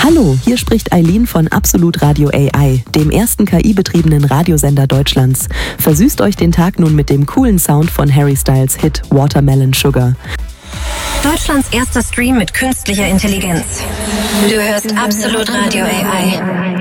Hallo, hier spricht Eileen von Absolut Radio AI, dem ersten KI-betriebenen Radiosender Deutschlands. Versüßt euch den Tag nun mit dem coolen Sound von Harry Styles Hit Watermelon Sugar. Deutschlands erster Stream mit künstlicher Intelligenz. Du hörst Absolut Radio AI.